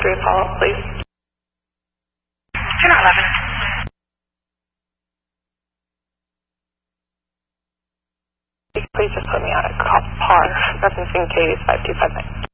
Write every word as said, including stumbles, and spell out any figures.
brief follow-up, please. ten eleven. Please just put me on a call par referencing Katie's five two five nine.